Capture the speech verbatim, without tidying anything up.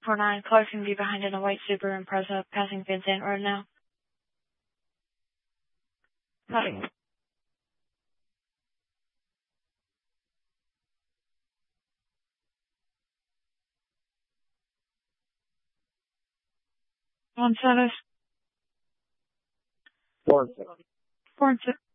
four nine, caller can be behind in a white Subaru Impreza passing Van Zandt Road now. Nothing. One status. Four and six. Four and six.